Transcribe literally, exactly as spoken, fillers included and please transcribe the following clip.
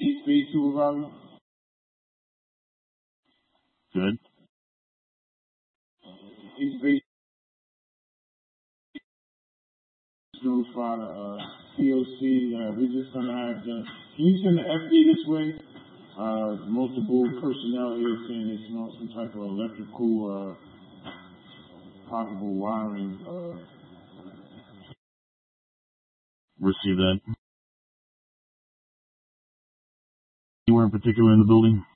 East Bay Supervisor. Good. East Bay notify the uh, P O C that we're just gonna have to. Can you send the F D this way? Uh, multiple personnel here saying it's not some type of electrical, uh, possible wiring. Uh, Receive that. Anywhere in particular in the building?